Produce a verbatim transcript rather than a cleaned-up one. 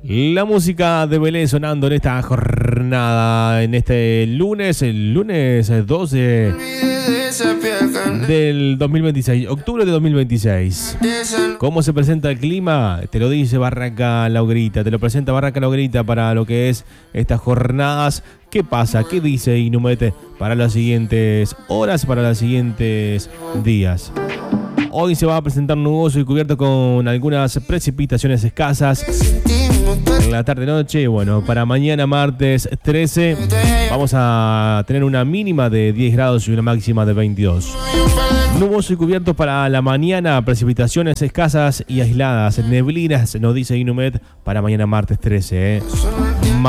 La música de Belén sonando en esta jornada, en este lunes, el lunes doce del dos mil veintiséis, octubre de dos mil veintiséis. ¿Cómo se presenta el clima? Te lo dice Barraca La Hoguerita, te lo presenta Barraca La Hoguerita para lo que es estas jornadas. ¿Qué pasa? ¿Qué dice Inumete para las siguientes horas, para los siguientes días? Hoy se va a presentar nuboso y cubierto con algunas precipitaciones escasas en la tarde-noche. Bueno, para mañana martes trece vamos a tener una mínima de diez grados y una máxima de veintidós. Nuboso y cubierto para la mañana, precipitaciones escasas y aisladas, neblinas, nos dice Inumet, para mañana martes trece. ¿eh?